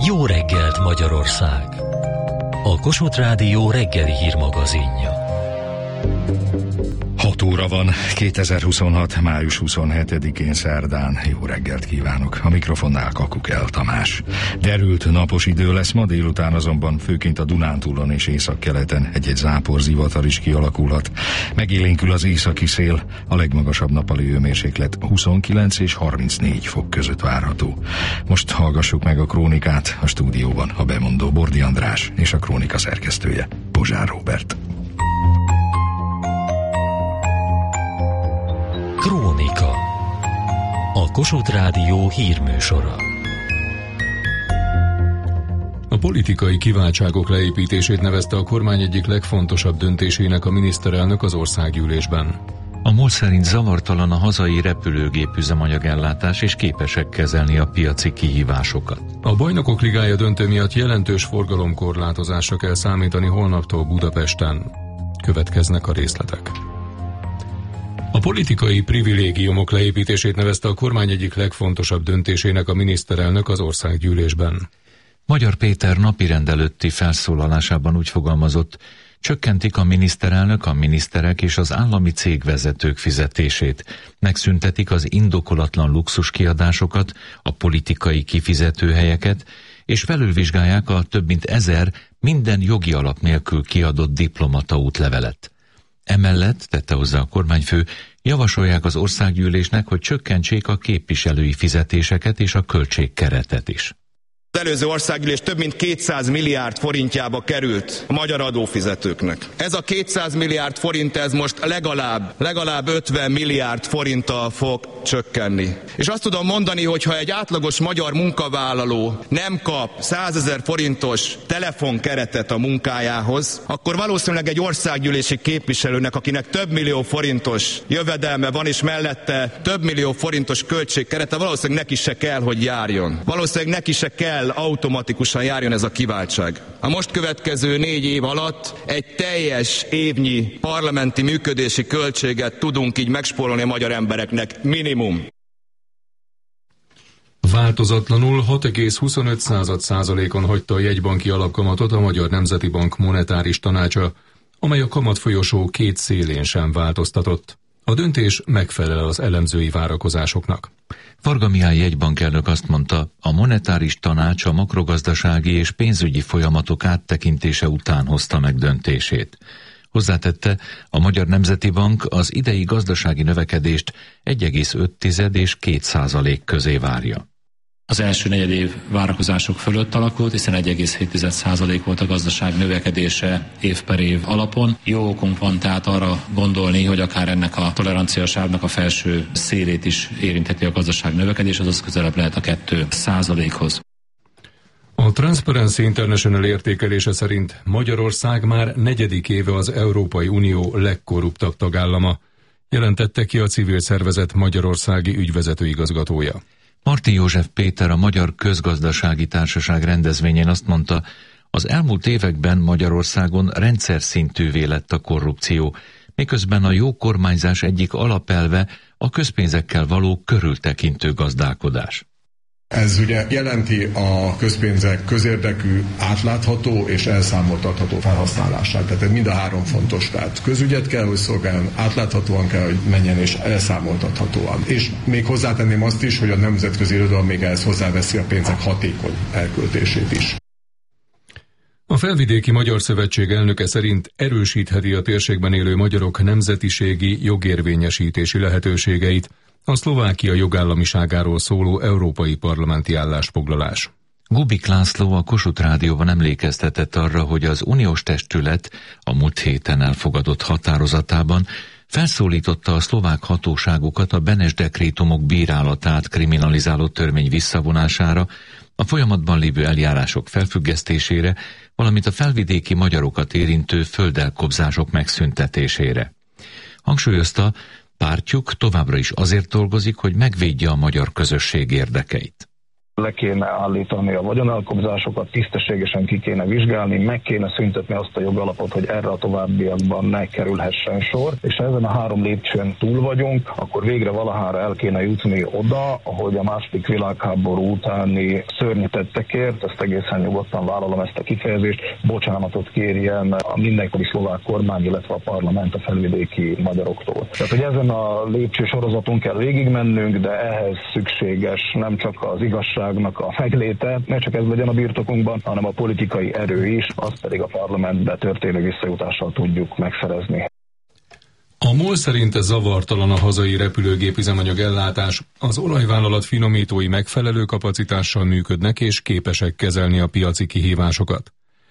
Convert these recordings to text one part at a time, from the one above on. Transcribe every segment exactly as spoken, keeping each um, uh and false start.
Jó reggelt Magyarország! A Kossuth Rádió reggeli hírmagazinja. hat óra van, kétezer-huszonhat. május huszonhetedikén szerdán. Jó reggelt kívánok! A mikrofonnál Kakukel Tamás. Derült, napos idő lesz, ma délután azonban főként a Dunántúlon és északkeleten egy-egy záporzivatar is kialakulhat. Megélénkül az északi szél, a legmagasabb nappali hőmérséklet huszonkilenc és harmincnégy fok között várható. Most hallgassuk meg a krónikát, a stúdióban a bemondó Bordi András és a krónika szerkesztője Pozsár Róbert. Krónika. A Kossuth Rádió hírműsora. A politikai kiváltságok leépítését nevezte a kormány egyik legfontosabb döntésének a miniszterelnök az országgyűlésben. A MOL szerint zavartalan a hazai repülőgép üzemanyagellátás és képesek kezelni a piaci kihívásokat. A Bajnokok Ligája döntő miatt jelentős forgalomkorlátozásra kell számítani holnaptól Budapesten. Következnek a részletek. A politikai privilégiumok leépítését nevezte a kormány egyik legfontosabb döntésének a miniszterelnök az országgyűlésben. Magyar Péter napirend előtti felszólalásában úgy fogalmazott, csökkentik a miniszterelnök, a miniszterek és az állami cégvezetők fizetését, megszüntetik az indokolatlan luxuskiadásokat, a politikai kifizetőhelyeket, és felülvizsgálják a több mint ezer minden jogi alap nélkül kiadott diplomata útlevelet. Emellett, tette hozzá a kormányfő, javasolják az országgyűlésnek, hogy csökkentsék a képviselői fizetéseket és a költségkeretet is. Az előző országgyűlés több mint kétszáz milliárd forintjába került a magyar adófizetőknek. Ez a kétszáz milliárd forint, ez most legalább, legalább ötven milliárd forinttal fog csökkenni. És azt tudom mondani, hogy ha egy átlagos magyar munkavállaló nem kap százezer forintos telefonkeretet a munkájához, akkor valószínűleg egy országgyűlési képviselőnek, akinek több millió forintos jövedelme van, és mellette több millió forintos költségkerete, valószínűleg neki se kell, hogy járjon. Valószínűleg neki se kell automatikusan járjon ez a kiváltság. A most következő négy év alatt egy teljes évnyi parlamenti működési költséget tudunk így megspórolni a magyar embereknek minimum. Változatlanul hat egész huszonöt százalékon hagyta a jegybanki alapkamatot a Magyar Nemzeti Bank monetáris tanácsa, amely a kamatfolyosó két szélén sem változtatott. A döntés megfelel az elemzői várakozásoknak. Varga Mihály jegybankelnök azt mondta, a monetáris tanács a makrogazdasági és pénzügyi folyamatok áttekintése után hozta meg döntését. Hozzátette, a Magyar Nemzeti Bank az idei gazdasági növekedést egy egész öt és két százalék közé várja. Az első negyedév várakozások fölött alakult, hiszen egy egész hét százalék volt a gazdaság növekedése év per év alapon. Jó okunk van tehát arra gondolni, hogy akár ennek a toleranciasávnak a felső szélét is érintheti a gazdaság növekedés, azaz közelebb lehet a két százalékhoz. A Transparency International értékelése szerint Magyarország már negyedik éve az Európai Unió legkorruptabb tagállama, jelentette ki a civil szervezet magyarországi ügyvezető igazgatója. Marti József Péter, a Magyar Közgazdasági Társaság rendezvényén azt mondta, az elmúlt években Magyarországon rendszer szintűvé lett a korrupció, miközben a jó kormányzás egyik alapelve a közpénzekkel való körültekintő gazdálkodás. Ez ugye jelenti a közpénzek közérdekű, átlátható és elszámoltatható felhasználását. Tehát mind a három fontos. Tehát közügyet kell, hogy szolgáljon, átláthatóan kell, hogy menjen és elszámoltathatóan. És még hozzátenném azt is, hogy a nemzetközi irodalom még ehhez hozzáveszi a pénzek hatékony elköltését is. A Felvidéki Magyar Szövetség elnöke szerint erősítheti a térségben élő magyarok nemzetiségi jogérvényesítési lehetőségeit a Szlovákia jogállamiságáról szóló európai parlamenti állásfoglalás. Gubik László a Kossuth Rádióban emlékeztetett arra, hogy az uniós testület a múlt héten elfogadott határozatában felszólította a szlovák hatóságokat a Benes dekrétumok bírálatát kriminalizáló törvény visszavonására, a folyamatban lévő eljárások felfüggesztésére, valamint a felvidéki magyarokat érintő földelkobzások megszüntetésére. Hangsúlyozta, pártjuk továbbra is azért dolgozik, hogy megvédje a magyar közösség érdekeit. Le kéne állítani a vagyonelkobzásokat, tisztességesen ki kéne vizsgálni, meg kéne szüntetni azt a jogalapot, hogy erre a továbbiakban ne kerülhessen sor, és ezen a három lépcsőn túl vagyunk, akkor végre valahára el kéne jutni oda, ahogy a második világháború utáni szörnyű tettekért, ezt egészen nyugodtan vállalom ezt a kifejezést, bocsánatot kérjen a mindenkori szlovák kormány, illetve a parlament a felvidéki magyaroktól. Tehát, hogy ezen a lépcső sorozaton kell végigmennünk, de ehhez szükséges nem csak az igazság a megléte, ne csak ez legyen a birtokunkban, hanem a politikai erő is, azt pedig a parlamentbe történő visszajutással tudjuk megszerezni. A MOL szerint zavartalan a hazai repülőgép üzemanyag ellátás, az olajvállalat finomítói megfelelő kapacitással működnek és képesek kezelni a piaci kihívásokat.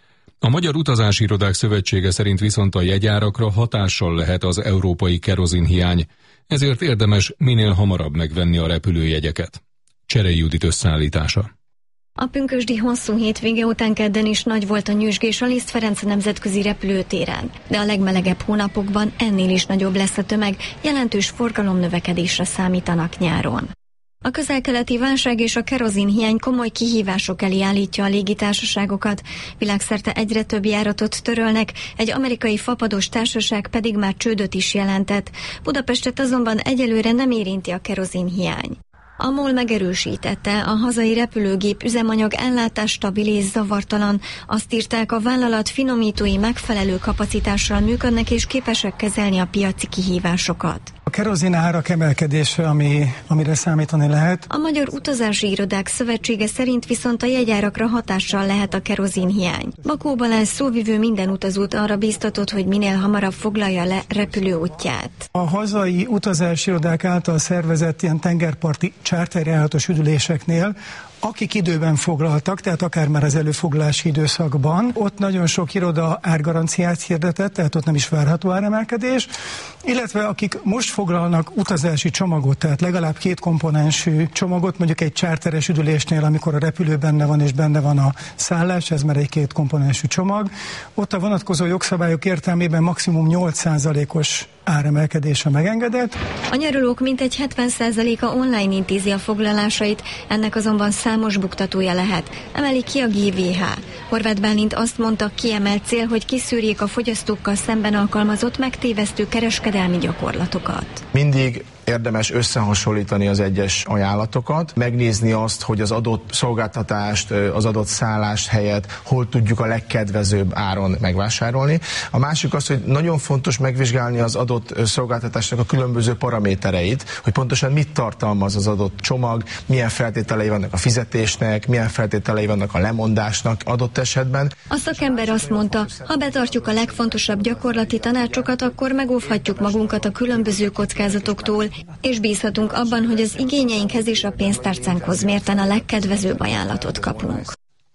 A Magyar Utazási Irodák Szövetsége szerint viszont a jegyárakra hatással lehet az európai kerozinhiány, ezért érdemes minél hamarabb megvenni a repülőjegyeket. Cserei Judit összeállítása. A pünkösdi hosszú hétvége után kedden is nagy volt a nyüzsgés a Liszt Ferenc nemzetközi repülőtéren, de a legmelegebb hónapokban ennél is nagyobb lesz a tömeg, jelentős forgalomnövekedésre számítanak nyáron. A közel-keleti válság és a kerozinhiány komoly kihívások elé állítja a légitársaságokat, világszerte egyre több járatot törölnek, egy amerikai fapados társaság pedig már csődöt is jelentett. Budapestet azonban egyelőre nem érinti a kerozinhiány. A MOL megerősítette, a hazai repülőgép üzemanyag ellátás stabil és zavartalan. Azt írták, a vállalat finomítói megfelelő kapacitással működnek és képesek kezelni a piaci kihívásokat. A kerozin árak emelkedése, ami, amire számítani lehet. A Magyar Utazási Irodák Szövetsége szerint viszont a jegyárakra hatással lehet a kerozinhiány. Bakó Balázs szóvivő minden utazót arra bíztatott, hogy minél hamarabb foglalja le repülőútját. A hazai utazási irodák által szervezett ilyen tengerparti charterjáratos üdüléseknél, akik időben foglaltak, tehát akár már az előfoglalási időszakban, ott nagyon sok iroda árgaranciát hirdetett, tehát ott nem is várható áremelkedés, illetve akik most foglalnak utazási csomagot, tehát legalább két komponensű csomagot, mondjuk egy charteres üdülésnél, amikor a repülő benne van és benne van a szállás, ez már egy két komponensű csomag, ott a vonatkozó jogszabályok értelmében maximum nyolc százalékos áremelkedése megengedett. A nyaralók mintegy hetven százaléka online intézi a foglalásait, ennek azonban számos buktatója lehet, emeli ki a gé vé há. Horváth Bálint azt mondta, kiemelt cél, hogy kiszűrjék a fogyasztókkal szemben alkalmazott megtévesztő kereskedelmi gyakorlatokat. Mindig érdemes összehasonlítani az egyes ajánlatokat, megnézni azt, hogy az adott szolgáltatást, az adott szállást helyett hol tudjuk a legkedvezőbb áron megvásárolni. A másik az, hogy nagyon fontos megvizsgálni az adott szolgáltatásnak a különböző paramétereit, hogy pontosan mit tartalmaz az adott csomag, milyen feltételei vannak a fizetésnek, milyen feltételei vannak a lemondásnak adott esetben. A szakember azt mondta, ha betartjuk a legfontosabb gyakorlati tanácsokat, akkor megóvhatjuk magunkat a különböző kockázatoktól, és bízhatunk abban, hogy az igényeinkhez és a pénztárcánkhoz mérten a legkedvezőbb ajánlatot kapunk.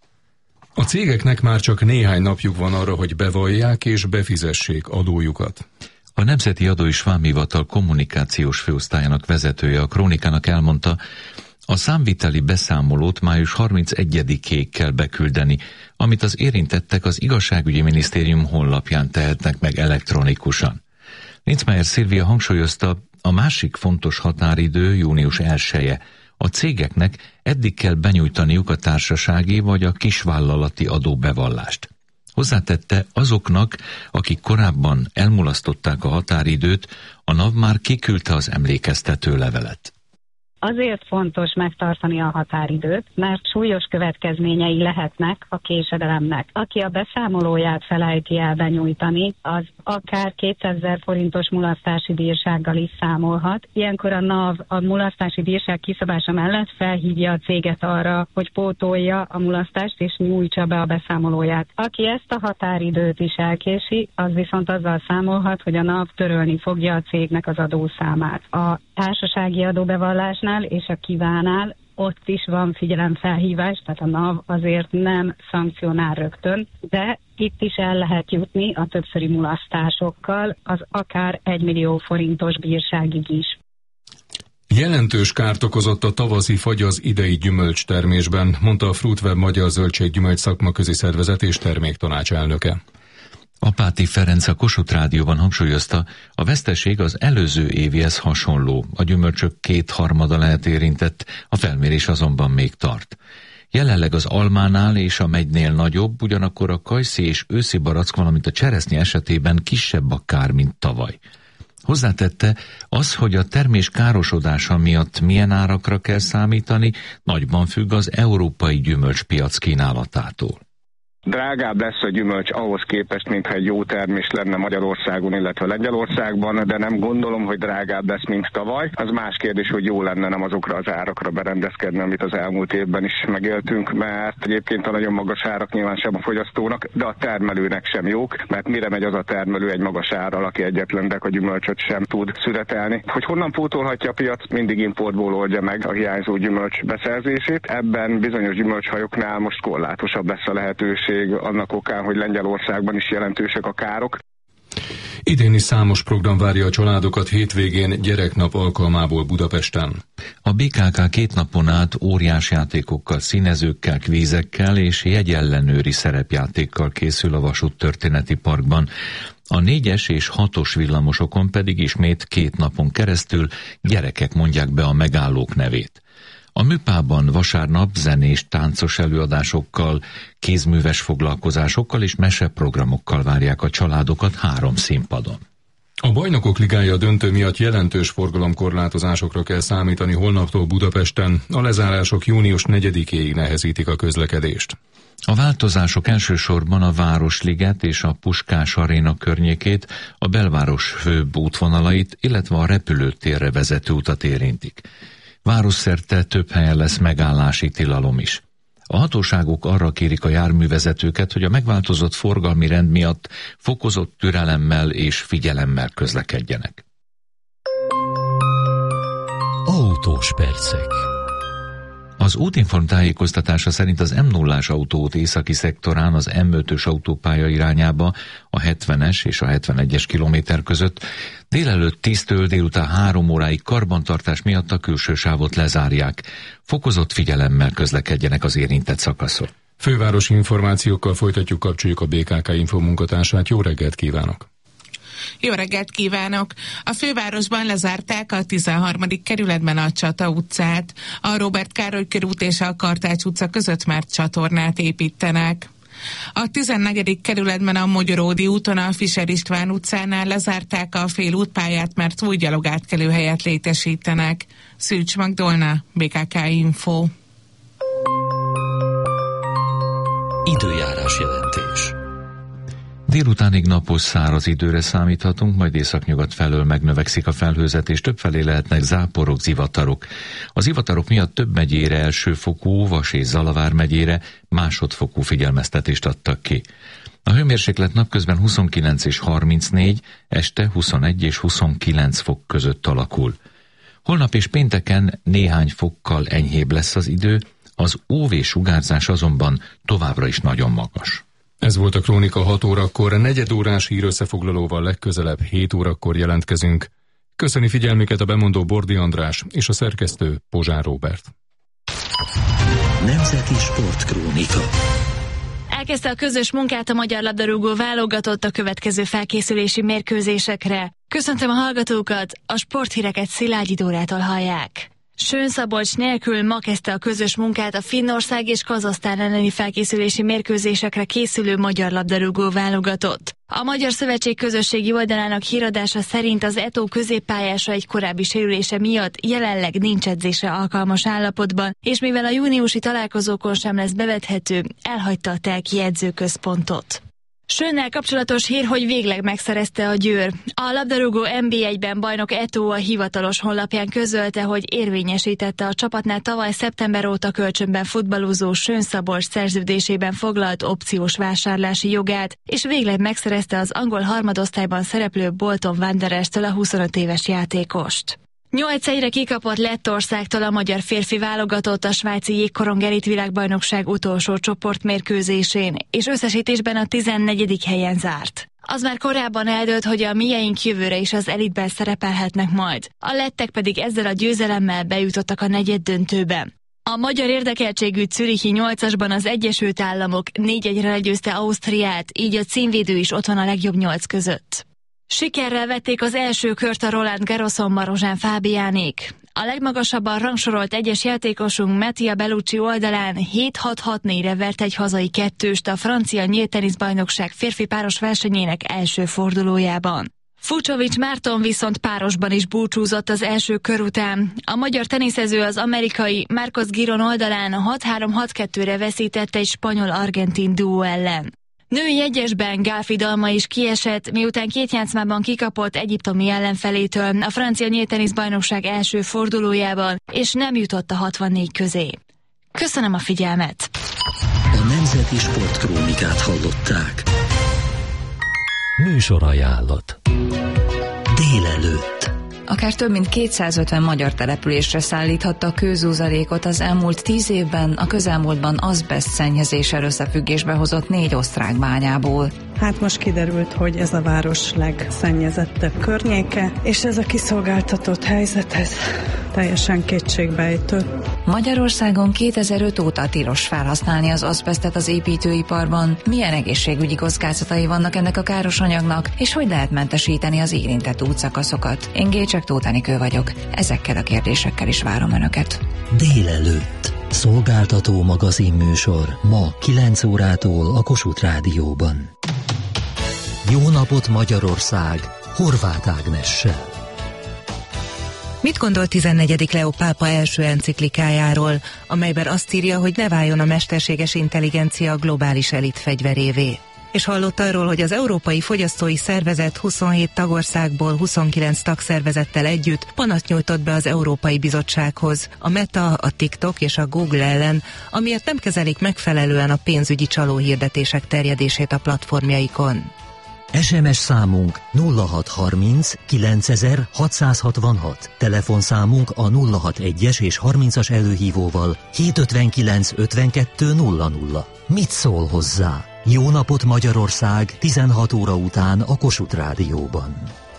A cégeknek már csak néhány napjuk van arra, hogy bevallják és befizessék adójukat. A Nemzeti Adó és Vámhivatal kommunikációs főosztályának vezetője a Krónikának elmondta, a számviteli beszámolót május harmincegyedikéig kell beküldeni, amit az érintettek az Igazságügyi Minisztérium honlapján tehetnek meg elektronikusan. Linzmeier Szilvia hangsúlyozta, a másik fontos határidő június elseje. A cégeknek eddig kell benyújtaniuk a társasági vagy a kisvállalati adóbevallást. Hozzátette, azoknak, akik korábban elmulasztották a határidőt, a NAV már kiküldte az emlékeztető levelet. Azért fontos megtartani a határidőt, mert súlyos következményei lehetnek a késedelemnek. Aki a beszámolóját felejti el benyújtani, az akár kétszázezer forintos mulasztási bírsággal is számolhat. Ilyenkor a NAV a mulasztási bírság kiszabása mellett felhívja a céget arra, hogy pótolja a mulasztást és nyújtsa be a beszámolóját. Aki ezt a határidőt is elkési, az viszont azzal számolhat, hogy a NAV törölni fogja a cégnek az adószámát. A társasági adóbevallásnál és a kívánál ott is van figyelemfelhívás, tehát a NAV azért nem szankcionál rögtön, de itt is el lehet jutni a többszöri mulasztásokkal, az akár egy millió forintos bírságig is. Jelentős kárt okozott a tavaszi fagy az idei gyümölcstermésben, mondta a Fruitweb Magyar Zöldséggyümölcs Szakmaközi Szervezet és Terméktanács elnöke. Apáti Ferenc a Kossuth Rádióban hangsúlyozta, a veszteség az előző évihez hasonló, a gyümölcsök kétharmada lehet érintett, a felmérés azonban még tart. Jelenleg az almánál és a megynél nagyobb, ugyanakkor a kajszi és őszi barack, valamint a cseresznye esetében kisebb a kár, mint tavaly. Hozzátette, az, hogy a termés károsodása miatt milyen árakra kell számítani, nagyban függ az európai gyümölcspiac kínálatától. Drágább lesz a gyümölcs ahhoz képest, mintha egy jó termés lenne Magyarországon, illetve Lengyelországban, de nem gondolom, hogy drágább lesz, mint tavaly. Az más kérdés, hogy jó lenne nem azokra az árakra berendezkedni, amit az elmúlt évben is megéltünk, mert egyébként a nagyon magas árak nyilván sem a fogyasztónak, de a termelőnek sem jók, mert mire megy az a termelő egy magas árral, aki egyetlen deka gyümölcsöt sem tud szüretelni. Hogy honnan pótolhatja a piac, mindig importból oldja meg a hiányzó gyümölcs beszerzését. Ebben bizonyos gyümölcshajoknál most korlátosabb lesz a lehetőség, annak okán, hogy Lengyelországban is jelentősek a károk. Idén is számos program várja a családokat hétvégén gyereknap alkalmából Budapesten. A bé ká ká két napon át óriás játékokkal, színezőkkel, kvízekkel és jegyellenőri szerepjátékkal készül a Vasúttörténeti Parkban. A négyes és hatos villamosokon pedig ismét két napon keresztül gyerekek mondják be a megállók nevét. A műpában vasárnap zenés, táncos előadásokkal, kézműves foglalkozásokkal és meseprogramokkal várják a családokat három színpadon. A Bajnokok Ligája döntő miatt jelentős forgalomkorlátozásokra kell számítani holnaptól Budapesten. A lezárások június negyedikéig nehezítik a közlekedést. A változások elsősorban a Városliget és a Puskás Aréna környékét, a belváros főbb útvonalait, illetve a repülőtérre vezető utat érintik. Városszerte több helyen lesz megállási tilalom is. A hatóságok arra kérik a járművezetőket, hogy a megváltozott forgalmi rend miatt fokozott türelemmel és figyelemmel közlekedjenek. Autós percek. Az Útinform tájékoztatása szerint az em nullás autóút északi szektorán az em ötös autópálya irányába a hetvenes és a hetvenegyes kilométer között délelőtt tíztől délután három óráig karbantartás miatt a külső sávot lezárják. Fokozott figyelemmel közlekedjenek az érintett szakaszon. Fővárosi információkkal folytatjuk, kapcsoljuk a bé ká ká Info munkatársát. Jó reggelt kívánok! Jó reggelt kívánok! A fővárosban lezárták a tizenharmadik kerületben a Csata utcát. A Róbert Károly körút és a Kartács utca között már csatornát építenek. A tizennegyedik kerületben a Mogyoródi úton a Fischer István utcánál lezárták a félútpályát, mert új gyalogátkelőhelyet létesítenek. Szűcs Magdolna, bé ká ká Info. Időjárás jelentés. Délutánig napos száraz időre számíthatunk, majd északnyugat felől megnövekszik a felhőzet, és többfelé lehetnek záporok, zivatarok. Az zivatarok miatt több megyére elsőfokú, Vas és Zalavár megyére másodfokú figyelmeztetést adtak ki. A hőmérséklet napközben huszonkilenc és harmincnégy, este huszonegy és huszonkilenc fok között alakul. Holnap és pénteken néhány fokkal enyhébb lesz az idő, az ú vé-sugárzás azonban továbbra is nagyon magas. Ez volt a Krónika hat órakor, negyed órás hírösszefoglalóval legközelebb hét órakor jelentkezünk. Köszöni figyelmüket a bemondó Bordi András és a szerkesztő Pozsár Róbert. Nemzeti Sportkrónika. Elkezdte a közös munkát a magyar labdarúgó válogatott a következő felkészülési mérkőzésekre. Köszöntöm a hallgatókat, a sporthíreket Szilágyi Dórától hallják. Schön-Szabolcs nélkül ma kezdte a közös munkát a Finnország és Kazahsztán elleni felkészülési mérkőzésekre készülő magyar labdarúgó válogatott. A Magyar Szövetség közösségi oldalának híradása szerint az é té o középpályása egy korábbi sérülése miatt jelenleg nincs edzésre alkalmas állapotban, és mivel a júniusi találkozókon sem lesz bevethető, elhagyta a telki edzőközpontot. Schönnel kapcsolatos hír, hogy végleg megszerezte a Győr. A labdarúgó en bé egyben bajnok é té o a hivatalos honlapján közölte, hogy érvényesítette a csapatnál tavaly szeptember óta kölcsönben futballozó Schön-Szabolcs szerződésében foglalt opciós vásárlási jogát, és végleg megszerezte az angol harmadosztályban szereplő Bolton Wandererstől a huszonöt éves játékost. nyolc egyre kikapott Lettországtól a magyar férfi válogatott a svájci jégkorong elit világbajnokság utolsó csoportmérkőzésén, és összesítésben a tizennegyedik helyen zárt. Az már korábban eldőlt, hogy a mieink jövőre is az elitben szerepelhetnek majd. A lettek pedig ezzel a győzelemmel bejutottak a negyeddöntőbe. A magyar érdekeltségű zürichi nyolcasban az Egyesült Államok négy egyre legyőzte Ausztriát, így a címvédő is ott van a legjobb nyolc között. Sikerrel vették az első kört a Roland Garroson Marozsán Fábiánék. A legmagasabban rangsorolt egyes játékosunk Mattia Bellucci oldalán hét hat hat négyre vert egy hazai kettőst a francia nyílt teniszbajnokság férfi páros versenyének első fordulójában. Fucsovics Márton viszont párosban is búcsúzott az első kör után. A magyar teniszező az amerikai Marcos Giron oldalán hat három hat kettőre veszített egy spanyol-argentin duó ellen. Női egyesben Gálfi Dalma is kiesett, miután két játszmában kikapott egyiptomi ellenfelétől a francia nyílt teniszbajnokság első fordulójában, és nem jutott a hatvannégy közé. Köszönöm a figyelmet! A Nemzeti Sportkrónikát hallották. Műsorajánlat. Délelőtt. Akár több mint kétszázötven magyar településre szállíthatta a kőzúzalékot az elmúlt tíz évben, a közelmúltban azbeszt szennyezéssel összefüggésbe hozott négy osztrák bányából. Hát most kiderült, hogy ez a város legszennyezettebb környéke, és ez a kiszolgáltatott helyzet, ez teljesen kétségbejtő. Magyarországon kétezer-öt óta tilos felhasználni az azbesztet az építőiparban. Milyen egészségügyi kockázatai vannak ennek a káros anyagnak, és hogy lehet mentesíteni az érintett útszakaszokat? Én Gécsek Tóth Enikő vagyok. Ezekkel a kérdésekkel is várom Önöket. Délelőtt. Szolgáltató magazinműsor ma kilenc órától a Kossuth Rádióban. Jó napot Magyarország! Horváth Ágnessel. Mit gondol tizennegyedik Leó pápa első enciklikájáról, amelyben azt írja, hogy ne váljon a mesterséges intelligencia globális elit fegyverévé? És hallott arról, hogy az Európai Fogyasztói Szervezet huszonhét tagországból huszonkilenc tagszervezettel együtt panaszt nyújtott be az Európai Bizottsághoz, a Meta, a TikTok és a Google ellen, amiért nem kezelik megfelelően a pénzügyi csalóhirdetések terjedését a platformjaikon. es em es számunk nulla hat harminc kilencezer hatszázhatvanhat, telefonszámunk a nulla hatvanas és harmincas előhívóval hétszázötvenkilenc ötvenkettő nulla nulla. Mit szól hozzá? Jó napot Magyarország tizenhat óra után a Kossuth Rádióban.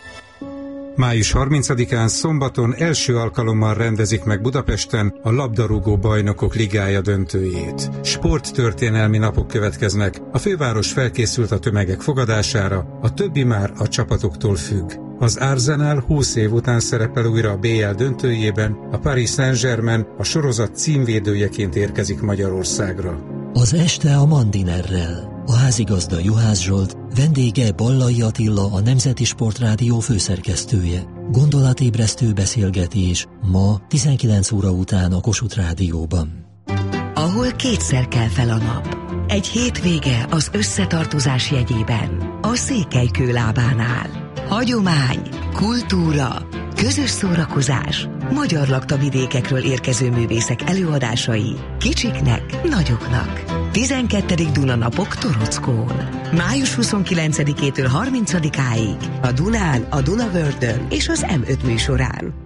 május harmincadikán szombaton első alkalommal rendezik meg Budapesten a labdarúgó bajnokok ligája döntőjét. Sporttörténelmi napok következnek, a főváros felkészült a tömegek fogadására, a többi már a csapatoktól függ. Az Arsenal húsz év után szerepel újra a bé el döntőjében, a Paris Saint-Germain a sorozat címvédőjeként érkezik Magyarországra. Az este a Mandinerrel. A házigazda Juhász Zsolt, vendége Ballai Attila, a Nemzeti Sportrádió főszerkesztője. Gondolatébresztő beszélgetés ma tizenkilenc óra után a Kossuth Rádióban. Ahol kétszer kell fel a nap. Egy hétvége az összetartozás jegyében. A Székelykő lábánál. Hagyomány, kultúra, közös szórakozás, magyar laktavidékekről érkező művészek előadásai, kicsiknek, nagyoknak. tizenkettedik Dunanapok Torockón. május huszonkilencedikétől harmincadikáig a Dunán, a Dunavördön és az em öt műsorán.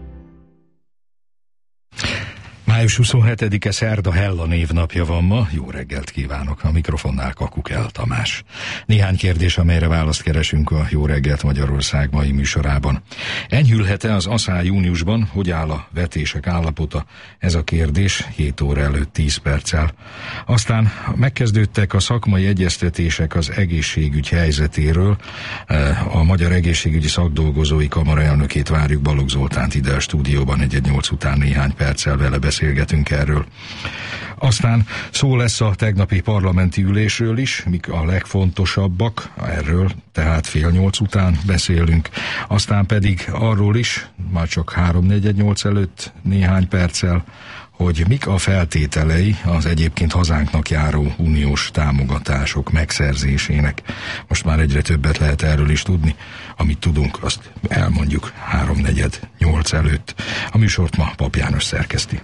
május huszonhetedike szerda, Hella névnapja van ma. Jó reggelt kívánok! A mikrofonnál Kakukel Tamás. Néhány kérdés, amelyre választ keresünk a Jó reggelt Magyarország mai műsorában. Enyhülhet-e az aszály júniusban? Hogy áll a vetések állapota? Ez a kérdés hét óra előtt tíz perccel. Aztán megkezdődtek a szakmai egyeztetések az egészségügy helyzetéről. A Magyar Egészségügyi Szakdolgozói Kamara elnökét várjuk, Balogh Zoltánt ide a stúdióban egy nyolc után néhány perccel vele beszélgetünk erről. Aztán szó lesz a tegnapi parlamenti ülésről is, mik a legfontosabbak, erről tehát fél nyolc után beszélünk. Aztán pedig arról is, már csak háromnegyed nyolc előtt néhány perccel, hogy mik a feltételei az egyébként hazánknak járó uniós támogatások megszerzésének. Most már egyre többet lehet erről is tudni. Amit tudunk, azt elmondjuk háromnegyed nyolc előtt. A műsort ma Pap János szerkeszti.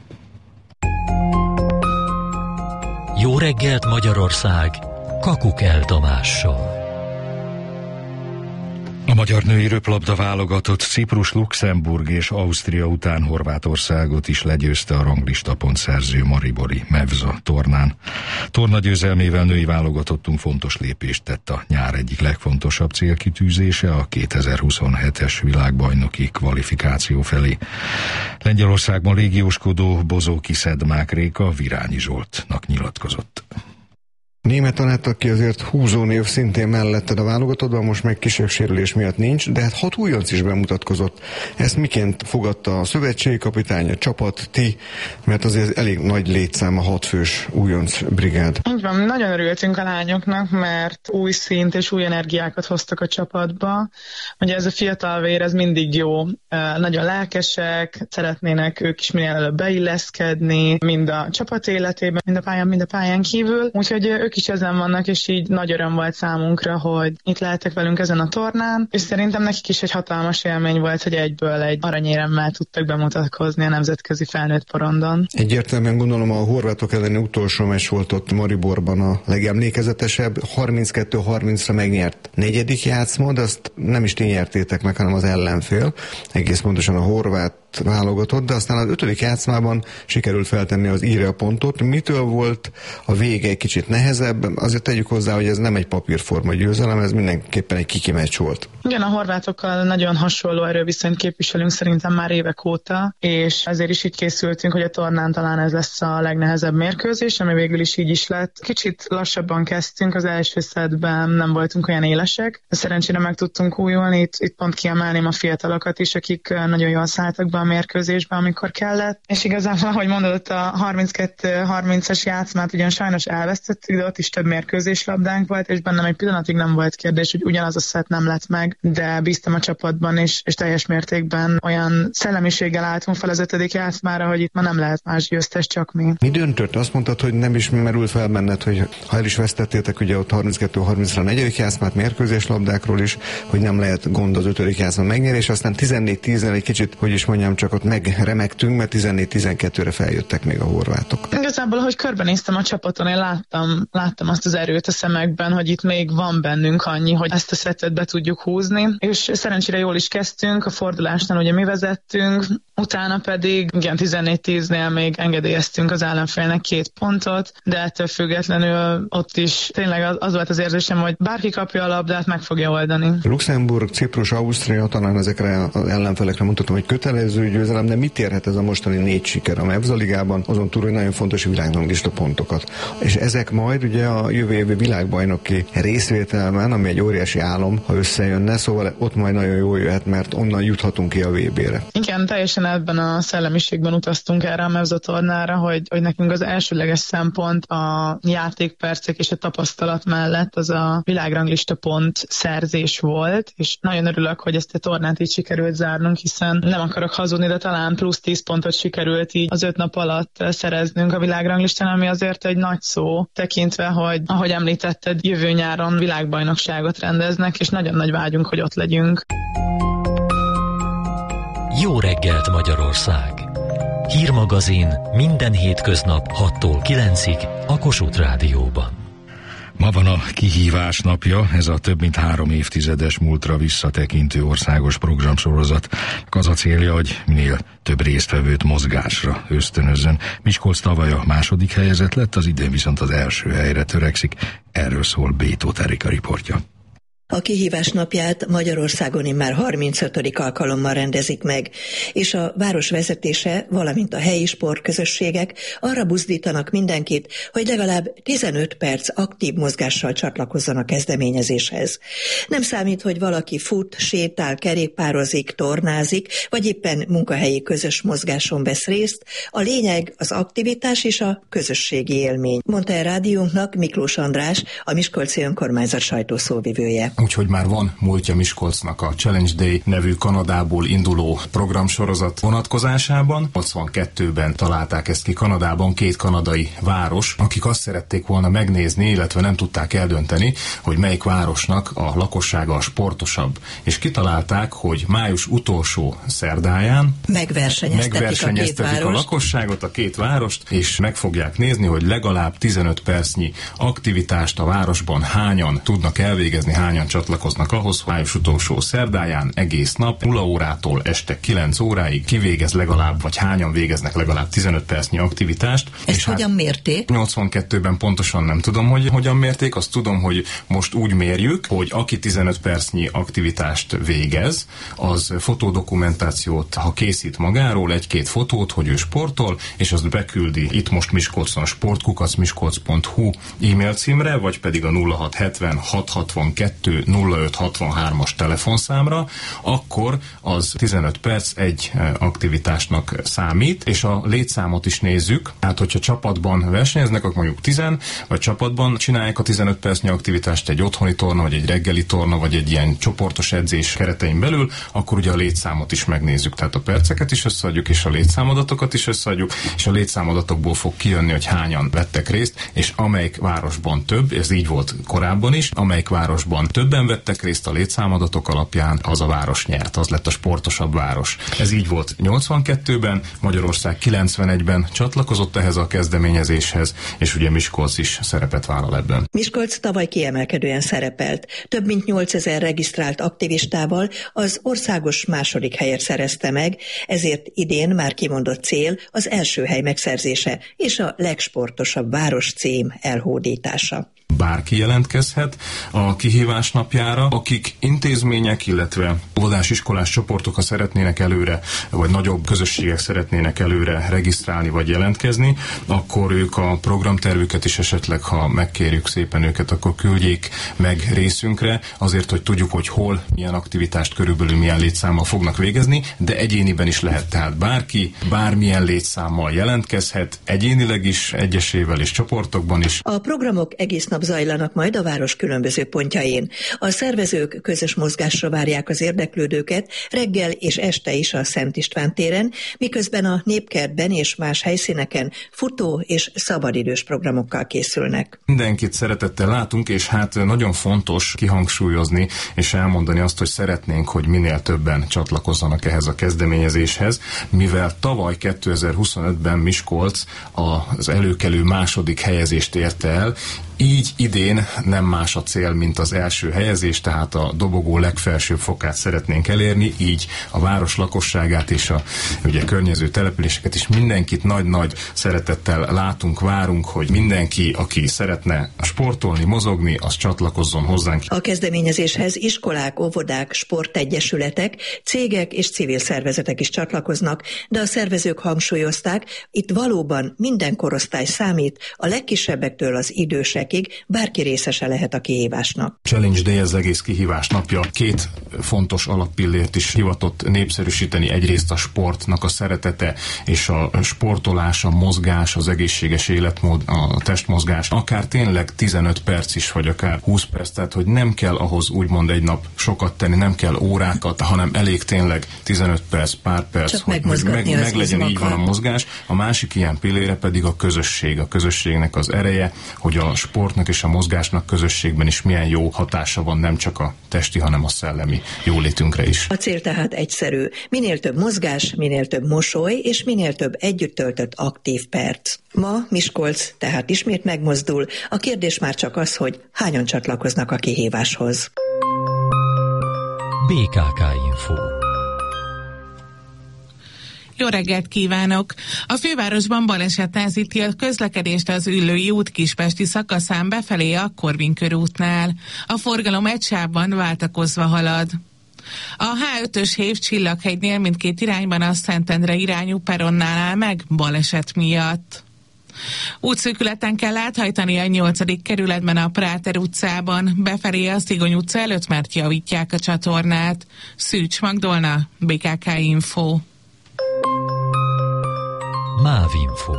Jó reggelt Magyarország, Kakukel Tamással. A magyar női röplabda válogatott Ciprus, Luxemburg és Ausztria után Horvátországot is legyőzte a ranglista pontszerző maribori Mevza tornán. Torna győzelmével női válogatottunk fontos lépést tett a nyár egyik legfontosabb célkitűzése, a kétezer-huszonhetes világbajnoki kvalifikáció felé. Lengyelországban légióskodó Bozóki Szedmák Réka Virányi Zsoltnak nyilatkozott. Németh Anett, aki azért húzó név szintén melletted a válogatottban, most meg kisebb sérülés miatt nincs, de hát hat újonc is bemutatkozott. Ezt miként fogadta a szövetségi kapitány, a csapat, ti, mert azért elég nagy létszám a hatfős újonc brigád. Így van, nagyon örültünk a lányoknak, mert új szint és új energiákat hoztak a csapatba. Ugye ez a fiatal vér, ez mindig jó, nagyon lelkesek, szeretnének ők is minél előbb beilleszkedni, mind a csapat életében, mind a pályán, mind a pályán kívül. Úgyhogy ők is ezen vannak, és így nagy öröm volt számunkra, hogy itt lehetek velünk ezen a tornán, és szerintem nekik is egy hatalmas élmény volt, hogy egyből egy aranyéremmel tudtak bemutatkozni a nemzetközi felnőtt porondon. Egyértelműen gondolom a horvátok elleni utolsó meccs volt ott Mariborban a legemlékezetesebb, harminckettő harmincra megnyert negyedik játszma, de azt nem is ti nyertétek meg, hanem az ellenfél, egész pontosan a horvát válogatott, de aztán az ötödik játszmában sikerült feltenni az íre a pontot. Mitől volt a vége egy kicsit nehezebb? Azért tegyük hozzá, hogy ez nem egy papírforma győzelem, ez mindenképpen egy kiki meccs volt. Igen, a horvátokkal nagyon hasonló erőviszonyt képviselünk szerintem már évek óta, és ezért is így készültünk, hogy a tornán talán ez lesz a legnehezebb mérkőzés, ami végül is így is lett. Kicsit lassabban kezdtünk, az első szedben nem voltunk olyan élesek, de szerencsére meg tudtunk újulni, itt, itt pont kiemelném a fiatalokat is, akik nagyon jól szálltak be a mérkőzésbe, amikor kellett. És igazából, ahogy mondod, a harminckettő harmincas játszmát ugyan sajnos elvesztettük, de ott is több mérkőzés labdánk volt, és bennem egy pillanatig nem volt kérdés, hogy ugyanaz a szett nem lett meg, de bíztam a csapatban, és, és teljes mértékben olyan szellemiséggel álltunk fel az ötödik játszmára, hogy itt ma nem lehet más győztes, csak mi. Mi döntött? Azt mondtad, hogy nem is merült fel benned, hogy ha el is vesztettétek ugye ott harminckettő harmincra a negyedik játszmát mérkőzés labdákról is, hogy nem lehet gond az ötödik játszma megnyerés, aztán tizennégy tíznél egy kicsit, hogy is mondjam, csak ott megremegtünk, mert tizennégy tizenkettőre feljöttek még a horvátok. Igazából, hogy körbenéztem a csapaton, én láttam, láttam azt az erőt a szemekben, hogy itt még van bennünk annyi, hogy ezt a szettet be tudjuk húzni, és szerencsére jól is kezdtünk, a fordulásnál ugye mi vezettünk, utána pedig igen, tizennégy tíznél még engedélyeztünk az ellenfélnek két pontot, de ettől függetlenül ott is tényleg az, az volt az érzésem, hogy bárki kapja a labdát, meg fogja oldani. Luxemburg, Ciprus, Ausztria, talán ezekre az ellenfelekre mondhatom, hogy kötelező győzelem, de mit érhet ez a mostani négy siker a Mevza ligában, azon túl, hogy nagyon fontos világranglista pontokat. És ezek majd ugye a jövő évi világbajnoki részvételben, ami egy óriási álom, ha összejönne, szóval ott majd nagyon jól jöhet, mert onnan juthatunk ki a vé bére. Igen, teljesen ebben a szellemiségben utaztunk erre a Mevza tornára, hogy, hogy nekünk az elsőleges szempont a játékpercek és a tapasztalat mellett az a világranglista pont szerzés volt, és nagyon örülök, hogy ezt a tornát így sikerült zárnunk, hiszen nem akarok hazudni, de talán plusz tíz pontot sikerült így az öt nap alatt szereznünk a világranglistán, ami azért egy nagy szó, tekintve, hogy ahogy említetted, jövő nyáron világbajnokságot rendeznek, és nagyon nagy vágyunk, hogy ott legyünk. Jó reggelt, Magyarország! Hírmagazin minden hétköznap hattól kilencig a Kossuth Rádióban. Ma van a kihívás napja, ez a több mint három évtizedes múltra visszatekintő országos programsorozat. Az a célja, hogy minél több résztvevőt mozgásra ösztönözzön. Miskolc tavaly a második helyezett lett, az idén viszont az első helyre törekszik. Erről szól Bétó Erika riportja. A kihívás napját Magyarországon immár harmincötödik alkalommal rendezik meg, és a város vezetése, valamint a helyi sportközösségek arra buzdítanak mindenkit, hogy legalább tizenöt perc aktív mozgással csatlakozzon a kezdeményezéshez. Nem számít, hogy valaki fut, sétál, kerékpározik, tornázik, vagy éppen munkahelyi közös mozgáson vesz részt, a lényeg az aktivitás és a közösségi élmény, mondta el rádiónknak Miklós András, a Miskolci Önkormányzat sajtószóvivője. Úgyhogy már van múltja Miskolcnak a Challenge Day nevű Kanadából induló programsorozat vonatkozásában. nyolcvankettőben találták ezt ki Kanadában két kanadai város, akik azt szerették volna megnézni, illetve nem tudták eldönteni, hogy melyik városnak a lakossága a sportosabb. És kitalálták, hogy május utolsó szerdáján megversenyeztetik, megversenyeztetik a, két a lakosságot, a két várost, és meg fogják nézni, hogy legalább tizenöt percnyi aktivitást a városban hányan tudnak elvégezni, hányan csatlakoznak ahhoz, hogy május utolsó szerdáján egész nap nulla órától este kilenc óráig kivégez legalább, vagy hányan végeznek legalább tizenöt percnyi aktivitást. Ezt és hogyan hát mérték? nyolcvankettőben pontosan nem tudom, hogy hogyan mérték, azt tudom, hogy most úgy mérjük, hogy aki tizenöt percnyi aktivitást végez, az fotódokumentációt, ha készít magáról, egy-két fotót, hogy ő sportol, és azt beküldi itt most Miskolcon sportkukac miskolc pont hu e-mail címre, vagy pedig a nulla hat hetven hat hatvankettő nulla öt hatvanhármas telefonszámra, akkor az tizenöt perc egy aktivitásnak számít, és a létszámot is nézzük. Hát, hogyha csapatban versenyeznek, akkor mondjuk tíz, vagy csapatban csinálják a tizenöt percnyi aktivitást egy otthoni torna, vagy egy reggeli torna, vagy egy ilyen csoportos edzés keretein belül, akkor ugye a létszámot is megnézzük. Tehát a perceket is összeadjuk, és a létszámadatokat is összeadjuk, és a létszámadatokból fog kijönni, hogy hányan vettek részt, és amelyik városban több, ez így volt korábban is, amelyik városban többen vettek részt a létszámadatok alapján, az a város nyert, az lett a sportosabb város. Ez így volt nyolcvankettőben, Magyarország kilencvenegyben csatlakozott ehhez a kezdeményezéshez, és ugye Miskolc is szerepet vállal ebben. Miskolc tavaly kiemelkedően szerepelt. Több mint nyolcezer regisztrált aktivistával az országos második helyet szerezte meg, ezért idén már kimondott cél az első hely megszerzése és a legsportosabb város cím elhódítása. Bárki jelentkezhet a kihívás napjára, akik intézmények, illetve óvodás, iskolás csoportok, ha szeretnének előre, vagy nagyobb közösségek szeretnének előre regisztrálni vagy jelentkezni, akkor ők a programtervüket is esetleg, ha megkérjük szépen őket, akkor küldjék meg részünkre, azért, hogy tudjuk, hogy hol, milyen aktivitást körülbelül milyen létszámmal fognak végezni, de egyéniben is lehet. Tehát bárki bármilyen létszámmal jelentkezhet, egyénileg is, egyesével és csoportokban is. A programok egész nap zajlanak majd a város különböző pontjain. A szervezők közös mozgásra várják az érdeklődőket reggel és este is a Szent István téren, miközben a Népkertben és más helyszíneken futó és szabadidős programokkal készülnek. Mindenkit szeretettel látunk, és hát nagyon fontos kihangsúlyozni és elmondani azt, hogy szeretnénk, hogy minél többen csatlakozzanak ehhez a kezdeményezéshez, mivel tavaly kétezer-huszonötben Miskolc az előkelő második helyezést érte el, így idén nem más a cél, mint az első helyezés, tehát a dobogó legfelsőbb fokát szeretnénk elérni, így a város lakosságát és a ugye, környező településeket is mindenkit nagy-nagy szeretettel látunk, várunk, hogy mindenki, aki szeretne sportolni, mozogni, az csatlakozzon hozzánk. A kezdeményezéshez iskolák, óvodák, sportegyesületek, cégek és civil szervezetek is csatlakoznak, de a szervezők hangsúlyozták, itt valóban minden korosztály számít, a legkisebbektől az idősek, bárki részese lehet a kihívásnak. Challenge Day az egész kihívás napja. Két fontos alappillért is hivatott népszerűsíteni. Egyrészt a sportnak a szeretete és a sportolás, a mozgás, az egészséges életmód, a testmozgás. Akár tényleg tizenöt perc is, vagy akár húsz perc, tehát hogy nem kell ahhoz úgymond egy nap sokat tenni, nem kell órákat, hanem elég tényleg tizenöt perc, pár perc, csak hogy meg, meg, meg legyen így van a mozgás. A másik ilyen pillére pedig a közösség. A közösségnek az ereje, hogy a sport sportnak és a mozgásnak közösségben is milyen jó hatása van nem csak a testi, hanem a szellemi jólétünkre is. A cél tehát egyszerű. Minél több mozgás, minél több mosoly, és minél több együtt töltött aktív perc. Ma Miskolc tehát ismét megmozdul. A kérdés már csak az, hogy hányan csatlakoznak a kihíváshoz. bé ká ká Info. Jó reggelt kívánok! A fővárosban baleset nehezíti a közlekedést az Üllői út kispesti szakaszán befelé a Korvin körútnál. A forgalom egy sávban váltakozva halad. A há ötös hév Csillaghegynél mindkét irányban a Szentendre irányú peronnál áll meg baleset miatt. Útszűkületen kell áthajtani a nyolcadik kerületben a Práter utcában, befelé a Szigony utca előtt, mert javítják a csatornát. Szűcs Magdolna, bé ká ká Info. Mávinfo.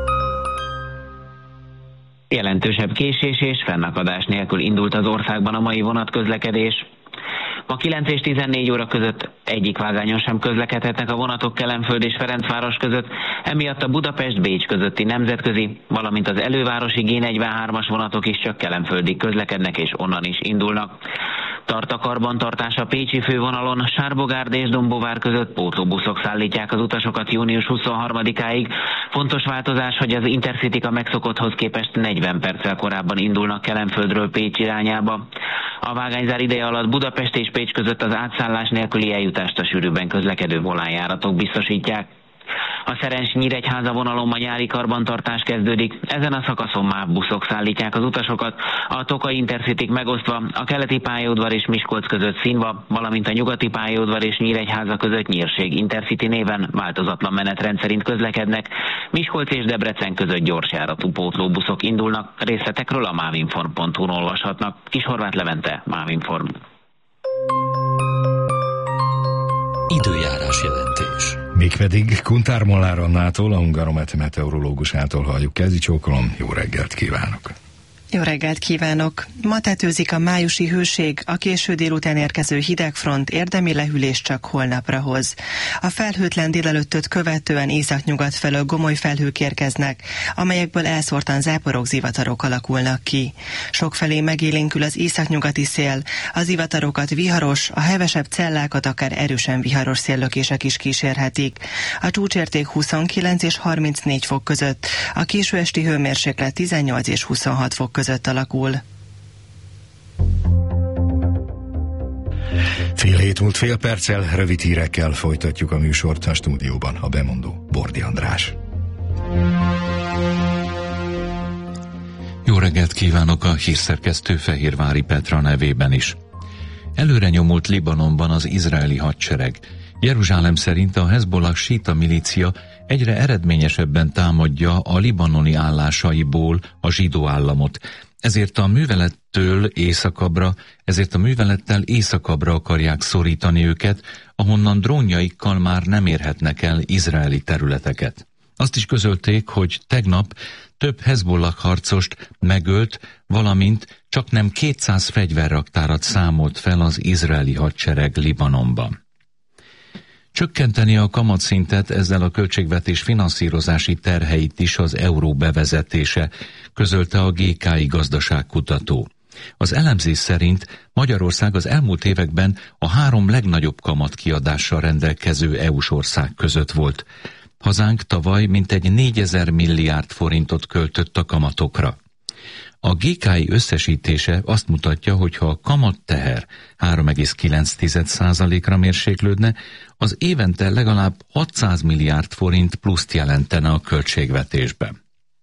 Jelentősebb késés és fennakadás nélkül indult az országban a mai vonatközlekedés. Ma kilenc és tizennégy óra között egyik vágányon sem közlekedhetnek a vonatok Kelenföld és Ferencváros között, emiatt a Budapest-Bécs közötti nemzetközi, valamint az elővárosi gé negyvenhármas vonatok is csak Kelenföldig közlekednek és onnan is indulnak. Tart a karbantartás a pécsi fővonalon, Sárbogárd és Dombóvár között pótlóbuszok szállítják az utasokat június huszonharmadikáig. Fontos változás, hogy az Intercityk a megszokotthoz képest negyven perccel korábban indulnak Kelenföldről Pécs irányába. A vágányzár ideje alatt Budapest és Pécs között az átszállás nélküli eljutást a sűrűbben közlekedő volánjáratok biztosítják. A Szerencs-Nyíregyháza vonalon ma nyári karbantartás kezdődik, ezen a szakaszon MÁV buszok szállítják az utasokat, a Tokai Intercityk megosztva a keleti pályaudvar és Miskolc között Színva, valamint a nyugati pályaudvar és Nyíregyháza között Nyírség Intercity néven változatlan menetrend szerint közlekednek, Miskolc és Debrecen között gyorsjáratú pótlóbuszok indulnak, részletekről a mávinform pont hu-n olvashatnak. Kishorváth Levente, Mávinform. Időjárás jelentés. Mégpedig Kuntár Molnár Annától, a Hungaromet meteorológusától halljuk. Kezi csókolom, jó reggelt kívánok! Jó reggelt kívánok! Ma tetőzik a májusi hőség, a késő délután érkező hidegfront érdemi lehűlés csak holnapra hoz. A felhőtlen délelőttöt követően északnyugat felől gomoly felhők érkeznek, amelyekből elszórtan záporok, zivatarok alakulnak ki. Sokfelé megélénkül az északnyugati szél, az zivatarokat viharos, a hevesebb cellákat akár erősen viharos széllökések is kísérhetik. A csúcsérték huszonkilenc és harmincnégy fok között, a késő esti hőmérséklet tizennyolc és huszonhat fok között alakul. Fél hét múlt fél perccel, rövid hírekkel folytatjuk a műsort, a stúdióban a bemondó Bordi András. Jó reggelt kívánok a hírszerkesztő Fehérvári Petra nevében is. Előre nyomult Libanonban az izraeli hadsereg. Jeruzsálem szerint a Hezbollah síta milícia egyre eredményesebben támadja a libanoni állásaiból a zsidó államot. Ezért a művelettől északabbra, ezért a művelettel északabbra akarják szorítani őket, ahonnan drónjaikkal már nem érhetnek el izraeli területeket. Azt is közölték, hogy tegnap több Hezbollah harcost megölt, valamint csaknem kétszáz fegyverraktárat számolt fel az izraeli hadsereg Libanonban. Csökkenteni a kamatszintet, ezzel a költségvetés finanszírozási terheit is az euró bevezetése, közölte a gé ká i gazdaságkutató. Az elemzés szerint Magyarország az elmúlt években a három legnagyobb kamatkiadással rendelkező é u-s ország között volt. Hazánk tavaly mintegy négyezer milliárd forintot költött a kamatokra. A gé ká i összesítése azt mutatja, hogy ha a kamatteher három egész kilenc százalékra mérséklődne, az évente legalább hatszáz milliárd forint pluszt jelentene a költségvetésben.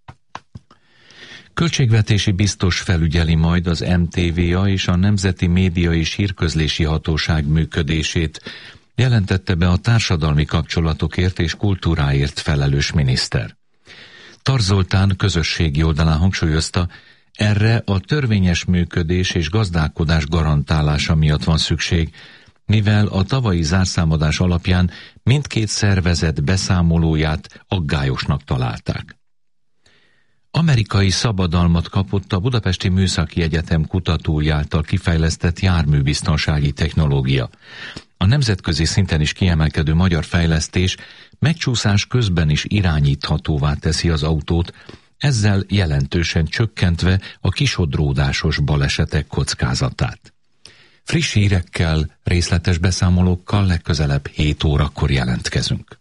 Költségvetési biztos felügyeli majd az em té vé á és a Nemzeti Média és Hírközlési Hatóság működését, jelentette be a társadalmi kapcsolatokért és kultúráért felelős miniszter. Tarz Zoltán közösségi oldalán hangsúlyozta, erre a törvényes működés és gazdálkodás garantálása miatt van szükség, mivel a tavalyi zárszámadás alapján mindkét szervezet beszámolóját aggályosnak találták. Amerikai szabadalmat kapott a Budapesti Műszaki Egyetem kutatói által kifejlesztett járműbiztonsági technológia. A nemzetközi szinten is kiemelkedő magyar fejlesztés megcsúszás közben is irányíthatóvá teszi az autót, ezzel jelentősen csökkentve a kisodródásos balesetek kockázatát. Friss hírekkel, részletes beszámolókkal legközelebb hét órakor jelentkezünk.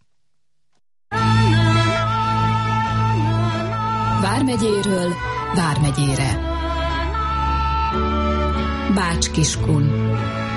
Vármegyéről Vármegyére. Bács-Kiskun.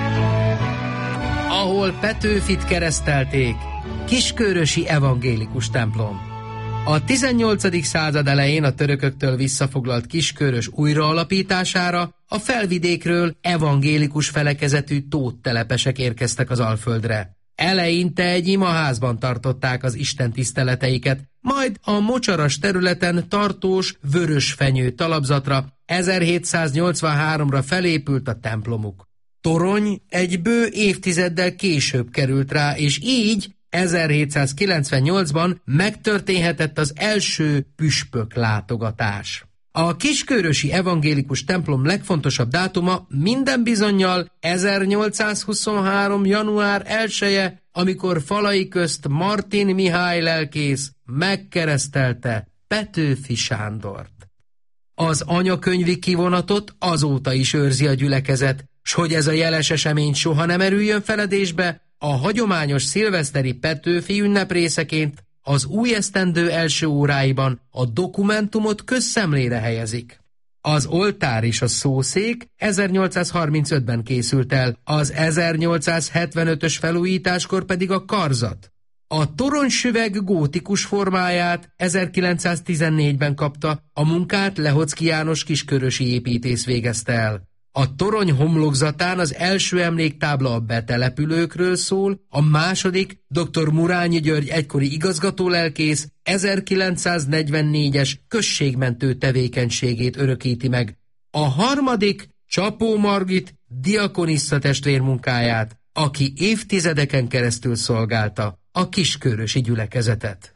Ahol Petőfit keresztelték, Kiskörösi evangélikus templom. A tizennyolcadik század elején a törököktől visszafoglalt Kiskörös újraalapítására a felvidékről evangélikus felekezetű tóttelepesek érkeztek az Alföldre. Eleinte egy imaházban tartották az istentiszteleteiket, majd a mocsaras területen tartós vörösfenyő talapzatra ezerhétszáznyolcvanháromra felépült a templomuk. Torony egy bő évtizeddel később került rá, és így ezerhétszázkilencvennyolcban megtörténhetett az első püspök látogatás. A kiskörösi evangélikus templom legfontosabb dátuma minden bizonnyal ezernyolcszázhuszonhárom. január elseje, amikor falai közt Martin Mihály lelkész megkeresztelte Petőfi Sándort. Az anyakönyvi kivonatot azóta is őrzi a gyülekezet, S hogy ez a jeles esemény soha nem erüljön feledésbe, a hagyományos szilveszteri Petőfi ünnep részeként az új esztendő első óráiban a dokumentumot közszemlére helyezik. Az oltár és a szószék ezernyolcszázharmincötben készült el, az ezernyolcszázhetvenötös felújításkor pedig a karzat. A toronysüveg gótikus formáját ezerkilencszáztizennégyben kapta, a munkát Lehocki János kiskörösi építész végezte el. A torony homlokzatán az első emléktábla a betelepülőkről szól, a második dr. Murányi György egykori igazgatólelkész ezerkilencszáznegyvennégyes községmentő tevékenységét örökíti meg. A harmadik Csapó Margit diakonissza testvérmunkáját, aki évtizedeken keresztül szolgálta a kiskörösi gyülekezetet.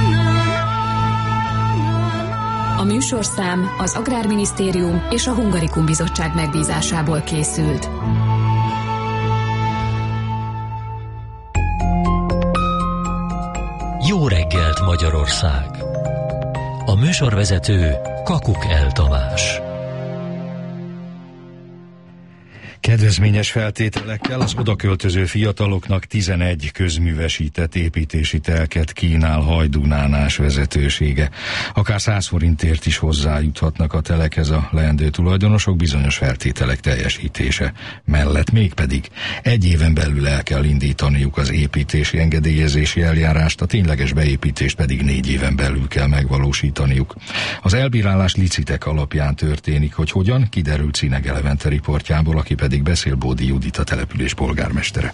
A műsorszám az Agrárminisztérium és a Hungarikum Bizottság megbízásából készült. Jó reggelt, Magyarország! A műsorvezető Kakuk El Tamás. Kedvezményes feltételekkel az odaköltöző fiataloknak tizenegy közművesített építési telket kínál Hajdú-Nánás vezetősége. Akár száz forintért is hozzájuthatnak a telekhez a leendő tulajdonosok bizonyos feltételek teljesítése mellett, mégpedig egy éven belül el kell indítaniuk az építési engedélyezési eljárást, a tényleges beépítést pedig négy éven belül kell megvalósítaniuk. Az elbírálás licitek alapján történik, hogy hogyan, kiderült Cinege Levente riportjából, aki pedig beszél Bódi Judit, a település polgármestere.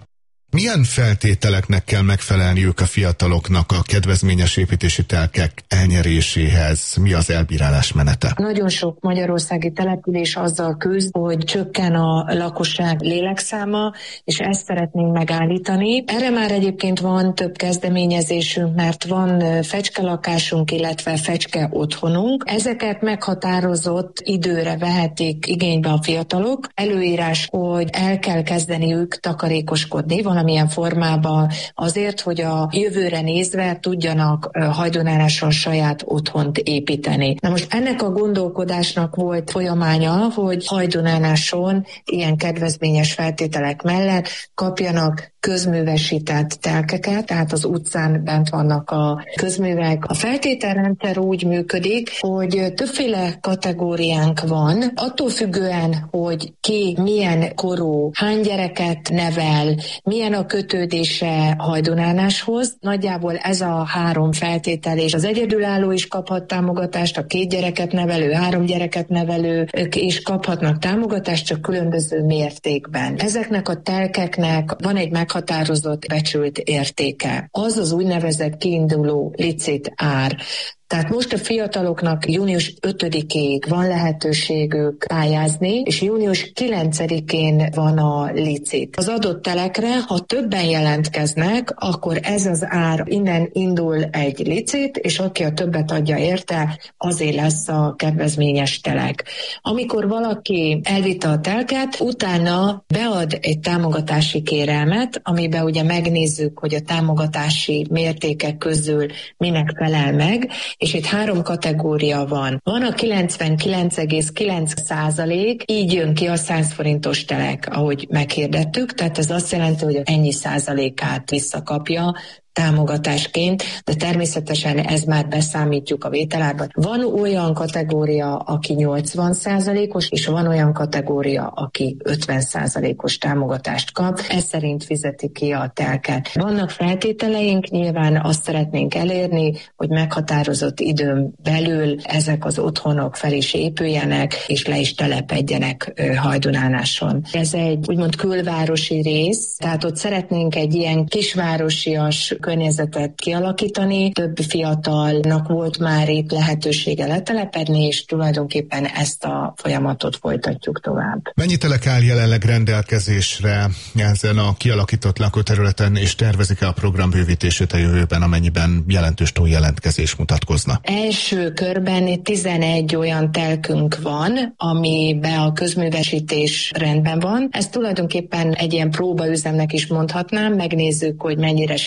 Milyen feltételeknek kell megfelelniük a fiataloknak a kedvezményes építési telkek elnyeréséhez? Mi az elbírálás menete? Nagyon sok magyarországi település azzal küzd, hogy csökken a lakosság lélekszáma, és ezt szeretnénk megállítani. Erre már egyébként van több kezdeményezésünk, mert van fecskelakásunk, illetve fecske otthonunk. Ezeket meghatározott időre vehetik igénybe a fiatalok. Előírás, hogy el kell kezdeniük takarékoskodni valamilyen formában azért, hogy a jövőre nézve tudjanak Hajdú-Nánáson saját otthont építeni. Na most ennek a gondolkodásnak volt folyamánya, hogy Hajdú-Nánáson ilyen kedvezményes feltételek mellett kapjanak közművesített telkeket, tehát az utcán bent vannak a közművek. A feltételrendszer úgy működik, hogy többféle kategóriánk van, attól függően, hogy ki milyen korú, hány gyereket nevel, milyen a kötődése Hajdú-Nánáshoz. Nagyjából ez a három feltétel, és az egyedülálló is kaphat támogatást, a két gyereket nevelő, három gyereket nevelők is kaphatnak támogatást, csak különböző mértékben. Ezeknek a telkeknek van egy meghatározott becsült értéke. Az az úgynevezett kiinduló licit ár. Tehát most a fiataloknak június ötödikéig van lehetőségük pályázni, és június kilencedikén van a licit. Az adott telekre, ha többen jelentkeznek, akkor ez az ár, innen indul egy licit, és aki a többet adja érte, azért lesz a kedvezményes telek. Amikor valaki elvitte a telket, utána bead egy támogatási kérelmet, amiben ugye megnézzük, hogy a támogatási mértékek közül minek felel meg, és itt három kategória van. Van a kilencvenkilenc egész kilenc százalék, így jön ki a száz forintos telek, ahogy meghirdettük, tehát ez azt jelenti, hogy ennyi százalékát visszakapja támogatásként, de természetesen ez már beszámítjuk a vételárban. Van olyan kategória, aki nyolcvan százalékos, és van olyan kategória, aki ötven százalékos támogatást kap. Ez szerint fizeti ki a telket. Vannak feltételeink, nyilván azt szeretnénk elérni, hogy meghatározott időn belül ezek az otthonok fel is épüljenek, és le is telepedjenek Hajdú-Nánáson. Ez egy úgymond külvárosi rész, tehát ott szeretnénk egy ilyen kisvárosias környezetet kialakítani. Több fiatalnak volt már itt lehetősége letelepedni, és tulajdonképpen ezt a folyamatot folytatjuk tovább. Mennyi telek áll jelenleg rendelkezésre ezen a kialakított lakóterületen, és tervezik-e a program bővítését a jövőben, amennyiben jelentős túljelentkezés mutatkozna? Első körben tizenegy olyan telkünk van, amiben a közművesítés rendben van. Ez tulajdonképpen egy ilyen próbaüzemnek is mondhatnám, megnézzük, hogy mennyire sikeres,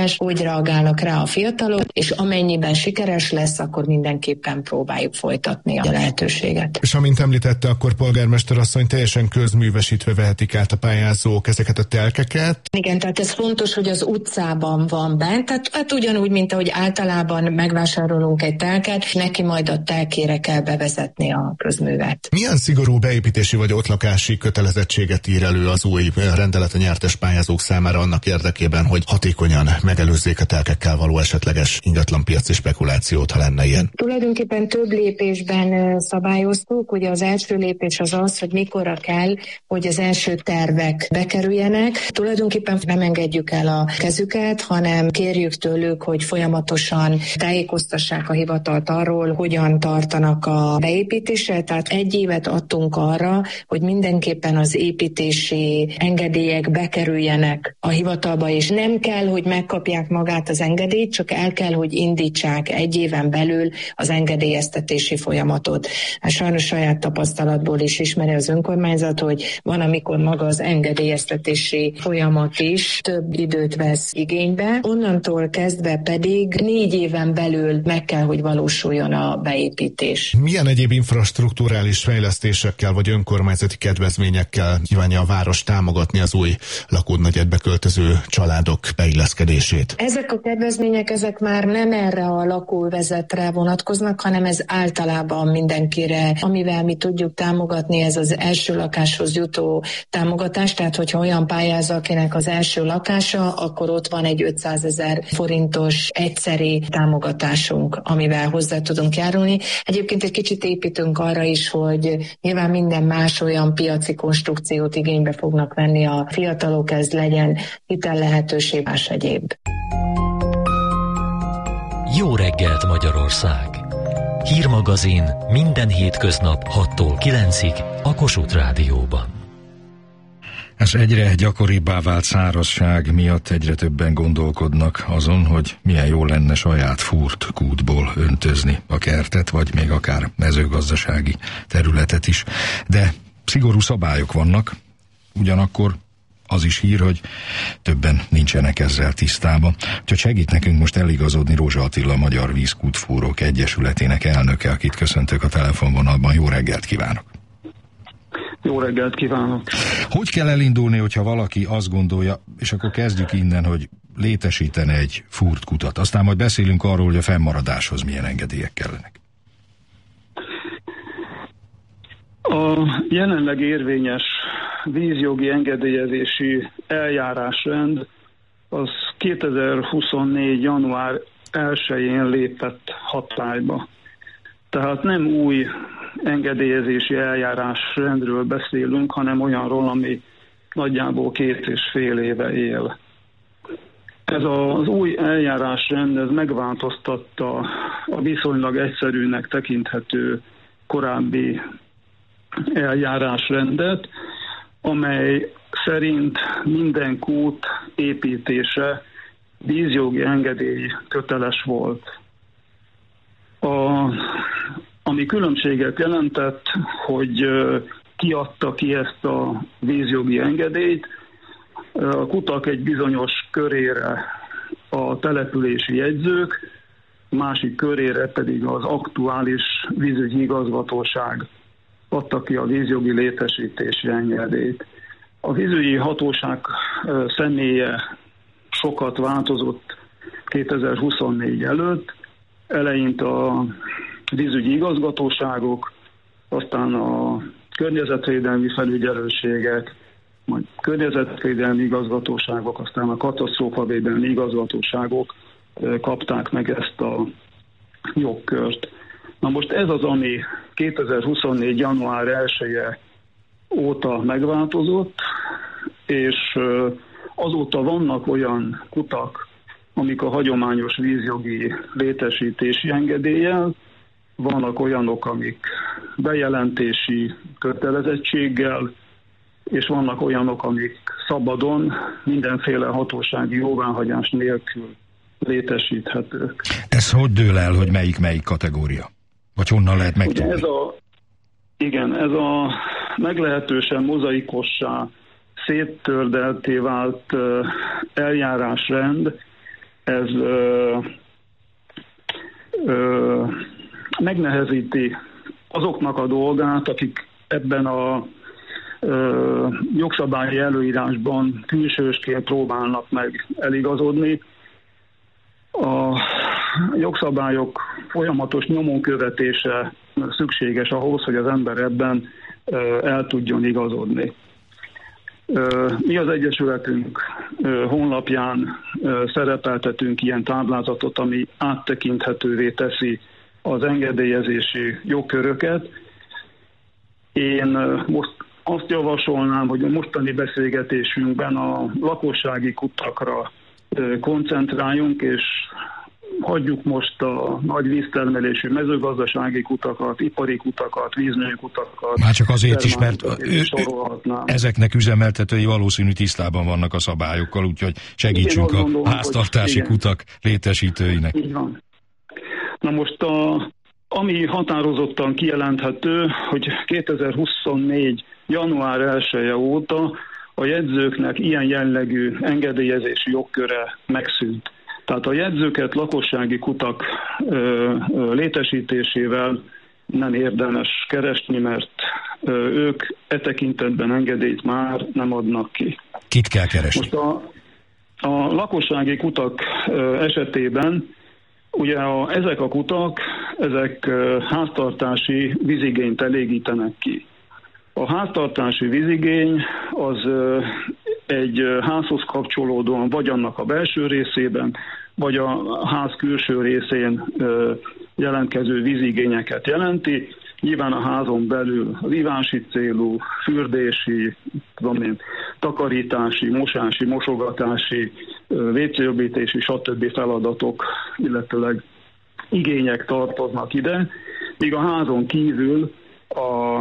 megoldás, hogy reagálnak rá a fiatalok, és amennyiben sikeres lesz, akkor mindenképpen próbáljuk folytatni a lehetőséget. És amint említette, akkor polgármester asszony, teljesen közművesítve vehetik át a pályázók ezeket a telkeket? Igen, tehát ez fontos, hogy az utcában van bent, tehát hát ugyanúgy, mint ahogy általában megvásárolunk egy telket, neki majd a telkére kell bevezetni a közművet. Milyen szigorú beépítési vagy ottlakási kötelezettséget ír elő az új rendeleten nyertes pályázók számára annak érdekében, hogy hatékonyan megelőzzék a telkekkel való esetleges ingatlanpiaci spekulációt, ha lenne ilyen? Tulajdonképpen több lépésben szabályoztuk, ugye az első lépés az az, hogy mikorra kell, hogy az első tervek bekerüljenek. Tulajdonképpen nem engedjük el a kezüket, hanem kérjük tőlük, hogy folyamatosan tájékoztassák a hivatalt arról, hogyan tartanak a beépítésre. Tehát egy évet adtunk arra, hogy mindenképpen az építési engedélyek bekerüljenek a hivatalba, és nem kell, hogy megkapják magát az engedélyt, csak el kell, hogy indítsák egy éven belül az engedélyeztetési folyamatot. Hát sajnos saját tapasztalatból is ismeri az önkormányzat, hogy van, amikor maga az engedélyeztetési folyamat is több időt vesz igénybe. Onnantól kezdve pedig négy éven belül meg kell, hogy valósuljon a beépítés. Milyen egyéb infrastrukturális fejlesztésekkel vagy önkormányzati kedvezményekkel kívánja a város támogatni az új lakónegyedbe költöző családok beilleszkedését? Ezek a kedvezmények, ezek már nem erre a lakóvezetre vonatkoznak, hanem ez általában mindenkire, amivel mi tudjuk támogatni, ez az első lakáshoz jutó támogatás, tehát hogyha olyan pályáz, akinek az első lakása, akkor ott van egy ötszázezer forintos egyszeri támogatásunk, amivel hozzá tudunk járulni. Egyébként egy kicsit építünk arra is, hogy nyilván minden más olyan piaci konstrukciót igénybe fognak venni a fiatalok, ez legyen hitel lehetőség, más egyéb. Jó reggelt Magyarország! Hírmagazin minden hétköznap hattól kilencig a Kossuth Rádióban. Ez egyre gyakoribbá vált szárazság miatt egyre többen gondolkodnak azon, hogy milyen jó lenne saját fúrt kútból öntözni a kertet, vagy még akár mezőgazdasági területet is. De szigorú szabályok vannak, ugyanakkor az is hír, hogy többen nincsenek ezzel tisztában. Úgyhogy segít nekünk most eligazodni Rózsa Attila, a Magyar Vízkútfúrók Egyesületének elnöke, akit köszöntök a telefonvonalban. Jó reggelt kívánok! Jó reggelt kívánok! Hogy kell elindulni, hogyha valaki azt gondolja, és akkor kezdjük innen, hogy létesítene egy fúrt kutat. Aztán majd beszélünk arról, hogy a fennmaradáshoz milyen engedélyek kellenek. A jelenleg érvényes vízjogi engedélyezési eljárásrend az kétezer-huszonnégy. január elsején lépett hatályba. Tehát nem új engedélyezési eljárásrendről beszélünk, hanem olyanról, ami nagyjából két és fél éve él. Ez az új eljárásrend ez megváltoztatta a viszonylag egyszerűnek tekinthető korábbi eljárásrendet, amely szerint minden kút építése vízjogi engedély köteles volt. A, ami különbséget jelentett, hogy ki adta ki ezt a vízjogi engedélyt, a kutak egy bizonyos körére a települési jegyzők, másik körére pedig az aktuális vízügyi igazgatóság adta ki a vízjogi létesítési engedélyt. A vízügyi hatóság személye sokat változott kétezer-huszonnégy előtt, eleinte a vízügyi igazgatóságok, aztán a környezetvédelmi felügyelőségek, majd környezetvédelmi igazgatóságok, aztán a katasztrófavédelmi igazgatóságok kapták meg ezt a jogkört. Na most ez az, ami kétezer-huszonnégy. január elseje óta megváltozott, és azóta vannak olyan kutak, amik a hagyományos vízjogi létesítési engedéllyel, vannak olyanok, amik bejelentési kötelezettséggel, és vannak olyanok, amik szabadon, mindenféle hatósági jóváhagyás nélkül létesíthetők. Ez hogy dől el, hogy melyik melyik kategória? Vagy honnan lehet megtudni? Ez a, igen, ez a meglehetősen mozaikossá, széttördelté vált eljárásrend, ez ö, ö, megnehezíti azoknak a dolgát, akik ebben a ö, jogszabályi előírásban külsősként próbálnak meg eligazodni. A jogszabályok folyamatos nyomon követése szükséges ahhoz, hogy az ember ebben ö, el tudjon igazodni. Ö, mi az Egyesületünk ö, honlapján ö, szerepeltetünk ilyen táblázatot, ami áttekinthetővé teszi az engedélyezési jogköröket. Én most azt javasolnám, hogy a mostani beszélgetésünkben a lakossági kutakra koncentráljunk, és hagyjuk most a nagy víztermelésű mezőgazdasági kutakat, ipari kutakat, vízműkutakat. Már csak azért is, mert ő, ezeknek üzemeltetői valószínű tisztában vannak a szabályokkal, úgyhogy segítsünk a gondolom, háztartási kutak létesítőinek. Így van. Na most a, ami határozottan kijelenthető, hogy kétezer-huszonnégy. január elseje óta a jegyzőknek ilyen jellegű engedélyezési jogköre megszűnt. Tehát a jegyzőket lakossági kutak ö, ö, létesítésével nem érdemes keresni, mert ö, ők e tekintetben engedélyt már nem adnak ki. Kit kell keresni? Most a, a lakossági kutak ö, esetében ugye a, ezek a kutak, ezek ö, háztartási vízigényt elégítenek ki. A háztartási vízigény az ö, egy házhoz kapcsolódóan vagy annak a belső részében, vagy a ház külső részén ö, jelentkező vízigényeket jelenti. Nyilván a házon belül az ivási célú, fürdési, tudom én, takarítási, mosási, mosogatási, vécéöblítési, stb. Feladatok, illetőleg igények tartoznak ide, míg a házon kívül a,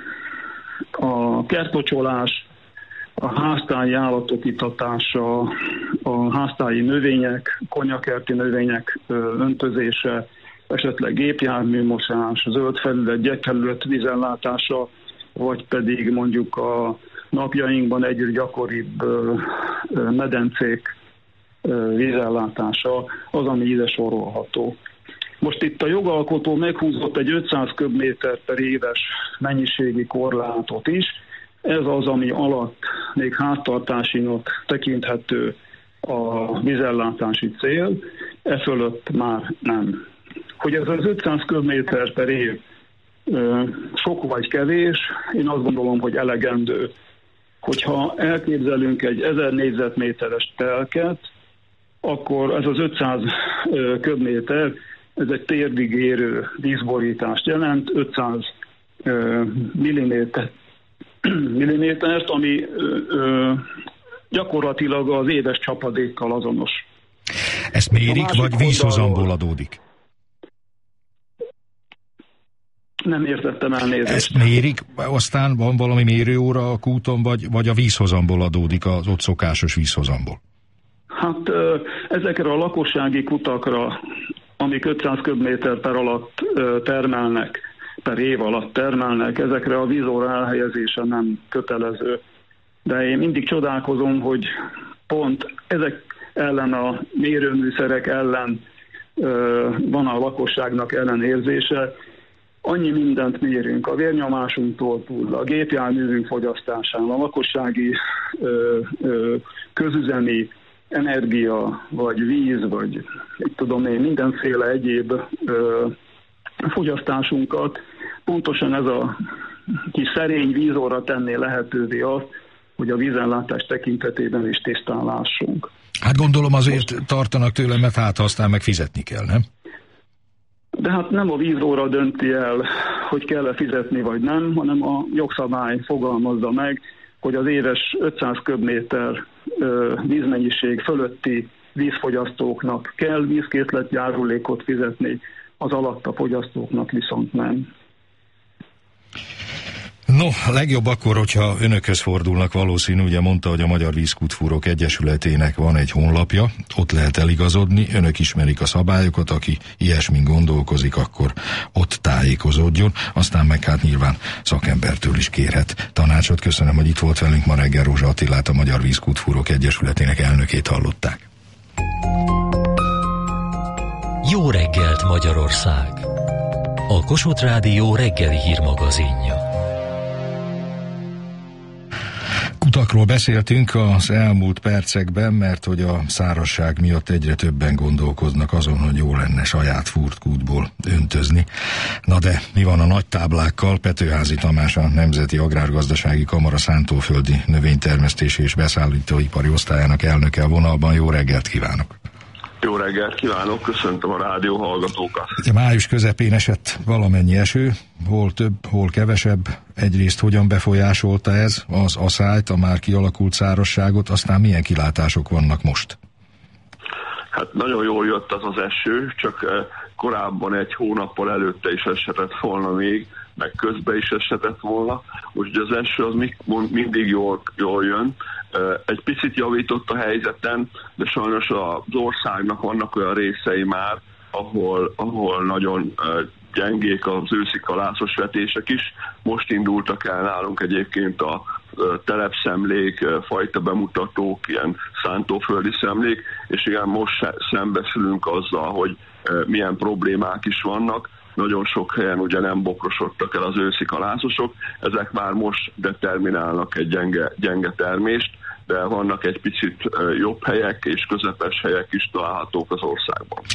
a kertocsolás, a háztáji állatok itatása, a háztáji növények, konyakerti növények öntözése, esetleg gépjárműmosás, zöld felület, gyekfelület vízellátása, vagy pedig mondjuk a napjainkban egyre gyakoribb medencék vízellátása az, ami ide sorolható. Most itt a jogalkotó meghúzott egy ötszáz köbméter per éves mennyiségi korlátot is. Ez az, ami alatt még háztartásinak tekinthető a vízellátási cél, e fölött már nem. Hogy ez az ötszáz köbméter per év sok vagy kevés, én azt gondolom, hogy elegendő. Hogyha elképzelünk egy ezer négyzetméteres telket, akkor ez az ötszáz köbméter, ez egy térdig érő vízborítást jelent, ötszáz milliméter, millimétert, ami ö, ö, gyakorlatilag az éves csapadékkal azonos. Ezt mérik, vagy vízhozamból adódik? Nem értettem elnézést. Ezt mérik, aztán van valami mérőóra a kúton, vagy, vagy a vízhozamból adódik, az ott szokásos vízhozamból? Hát ö, ezekre a lakossági kutakra, amik ötszáz köbméter per alatt ö, termelnek, per év alatt termelnek, ezekre a vízóra elhelyezése nem kötelező. De én mindig csodálkozom, hogy pont ezek ellen a mérőműszerek ellen ö, van a lakosságnak ellenérzése. Annyi mindent mérünk, a vérnyomásunktól túl, a gépjárművünk fogyasztásán, a lakossági ö, ö, közüzemi energia, vagy víz, vagy itt tudom én, mindenféle egyéb ö, fogyasztásunkat. Pontosan ez a kis szerény vízóra tenné lehetővé azt, hogy a vízellátás tekintetében is tisztán lássunk. Hát gondolom azért tartanak tőle, mert hát aztán meg fizetni kell, nem? De hát nem a vízóra dönti el, hogy kell-e fizetni vagy nem, hanem a jogszabály fogalmazza meg, hogy az éves ötszáz köbméter vízmennyiség fölötti vízfogyasztóknak kell vízkészletjárulékot fizetni, az alatta fogyasztóknak viszont nem. No, legjobb akkor, hogyha önökhöz fordulnak, valószínű, ugye mondta, hogy a Magyar Vízkútfúrók Egyesületének van egy honlapja, ott lehet eligazodni, önök ismerik a szabályokat, aki ilyesmin gondolkozik, akkor ott tájékozódjon, aztán meg hát nyilván szakembertől is kérhet tanácsot. Köszönöm, hogy itt volt velünk ma reggel. Rózsa Attilát, a Magyar Vízkútfúrók Egyesületének elnökét hallották. Jó reggelt Magyarország! A Kossuth Rádió reggeli hírmagazinja. Kutakról beszéltünk az elmúlt percekben, mert hogy a szárazság miatt egyre többen gondolkoznak azon, hogy jó lenne saját fúrt kútból öntözni. Na de mi van a nagy táblákkal? Petőházy Tamás, a Nemzeti Agrárgazdasági Kamara Szántóföldi Növénytermesztési és Beszállítóipari Osztályának elnöke a vonalban. Jó reggelt kívánok! Jó reggelt kívánok, köszöntöm a rádió hallgatókat. Ugye május közepén esett valamennyi eső, hol több, hol kevesebb. Egyrészt hogyan befolyásolta ez az aszályt, a már kialakult szárazságot, aztán milyen kilátások vannak most? Hát nagyon jól jött az az eső, csak korábban egy hónappal előtte is eshetett volna még, meg közben is eshetett volna. Úgyhogy az eső az mindig jól, jól jön. Egy picit javított a helyzeten, de sajnos az országnak vannak olyan részei már, ahol, ahol nagyon gyengék az őszi kalászos vetések is. Most indultak el nálunk egyébként a telepszemlék, fajta bemutatók, ilyen szántóföldi szemlék, és igen, most szembesülünk azzal, hogy milyen problémák is vannak. Nagyon sok helyen ugye nem bokrosodtak el az őszi kalászosok, ezek már most determinálnak egy gyenge, gyenge termést, de vannak egy picit jobb helyek és közepes helyek is találhatók az országban.